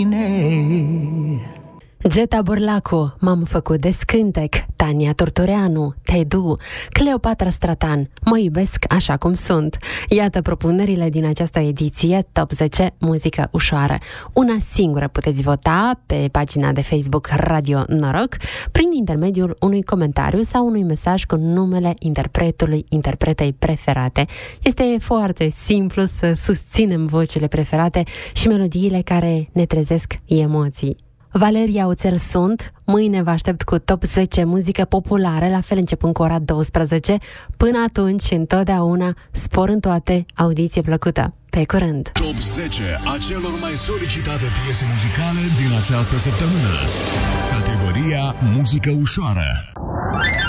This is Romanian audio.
Geta Burlacu, M-am făcut de scântec, Tania Tortoreanu, Tedu, Cleopatra Stratan, Mă iubesc așa cum sunt. Iată propunerile din această ediție Top 10 Muzică Ușoară. Una singură puteți vota pe pagina de Facebook Radio Noroc prin intermediul unui comentariu sau unui mesaj cu numele interpretului, interpretei preferate. Este foarte simplu să susținem vocile preferate și melodiile care ne trezesc emoții. Valeria Oțel sunt, mâine vă aștept cu Top 10 muzică populară, la fel începând cu ora 12. Până atunci, întotdeauna, spor în toate, audiție plăcută. Pe curând! Top 10 a celor mai solicitate piese muzicale din această săptămână. Categoria Muzică Ușoară.